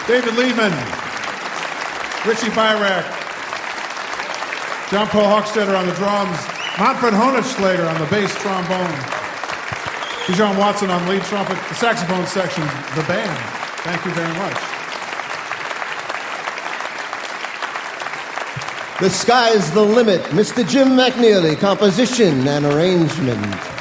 David Liebman, Richie Byrack, John Paul Hochstetter on the drums, Manfred Honigschlager on the bass trombone, Bijan Watson on lead trumpet, the saxophone section, the band. Thank you very much. The Sky's the Limit, Mr. Jim McNeely, composition and arrangement.